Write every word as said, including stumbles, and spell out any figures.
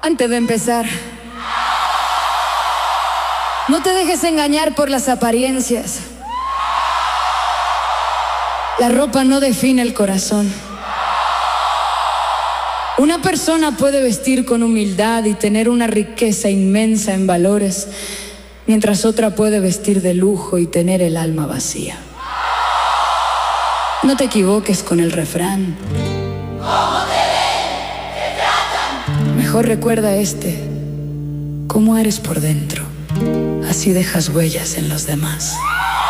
Antes de empezar, no te dejes engañar por las apariencias. La ropa no define el corazón. Una persona puede vestir con humildad y tener una riqueza inmensa en valores, mientras otra puede vestir de lujo y tener el alma vacía. No te equivoques con el refrán. ¿Cómo te ven? ¿Te tratan? Mejor recuerda este: cómo eres por dentro, así dejas huellas en los demás.